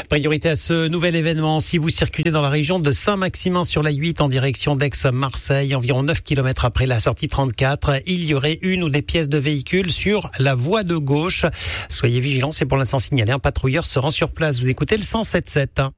Priorité à ce nouvel événement. Si vous circulez dans la région de Saint-Maximin sur la 8 en direction d'Aix-Marseille, environ 9 km après la sortie 34, il y aurait une ou des pièces de véhicules sur la voie de gauche. Soyez vigilants, c'est pour l'instant signalé. Un patrouilleur se rend sur place. Vous écoutez le 107.7.